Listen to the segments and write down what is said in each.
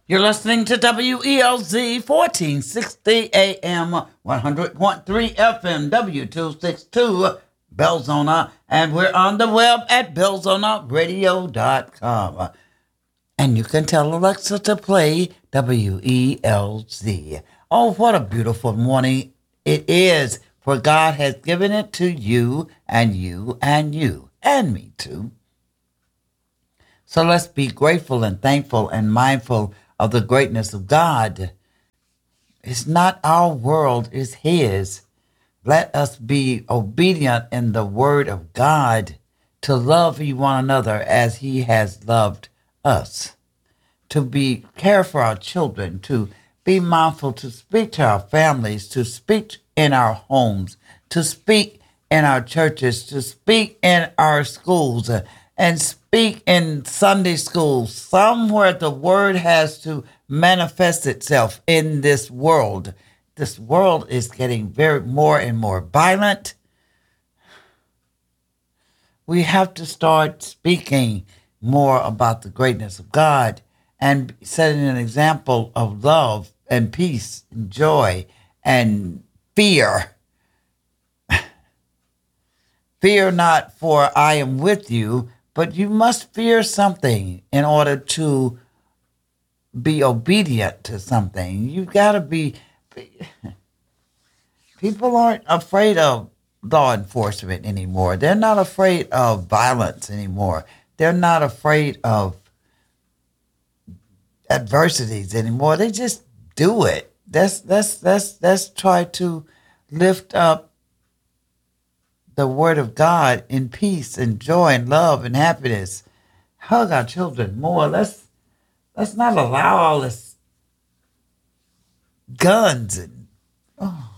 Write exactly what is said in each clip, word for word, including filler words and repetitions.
You're listening to W E L Z fourteen sixty A M, one hundred point three F M, W two sixty-two, Belzona, and we're on the web at belzona radio dot com. And you can tell Alexa to play W E L Z. Oh, what a beautiful morning it is, for God has given it to you and you and you and me too. So let's be grateful and thankful and mindful of the greatness of God. It's not our world, it's His. Let us be obedient in the word of God, to love one another as He has loved us, to be care for our children, to be mindful to speak to our families, to speak in our homes, to speak in our churches, to speak in our schools, uh, and speak in Sunday schools. Somewhere the word has to manifest itself in this world. This world is getting very more and more violent. We have to start speaking more about the greatness of God and setting an example of love and peace and joy and fear. Fear not, for I am with you, but you must fear something in order to be obedient to something. You got to be... People aren't afraid of law enforcement anymore. They're not afraid of violence anymore. They're not afraid of adversities anymore. They just do it. Let's, let's, let's, let's try to lift up the word of God in peace and joy and love and happiness. Hug our children more. Let's, let's not allow all this guns and... Oh.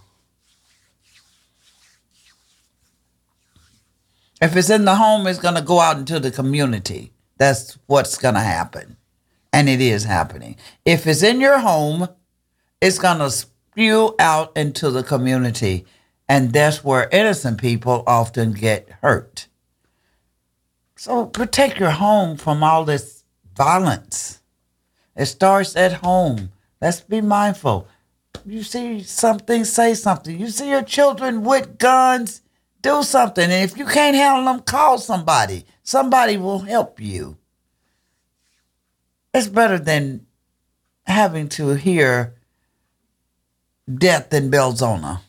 If it's in the home, it's going to go out into the community. That's what's going to happen. And it is happening. If it's in your home, it's going to spew out into the community. And that's where innocent people often get hurt. So protect your home from all this violence. It starts at home. Let's be mindful. You see something, say something. You see your children with guns, do something. And if you can't handle them, call somebody. Somebody will help you. It's better than having to hear death in Belzona.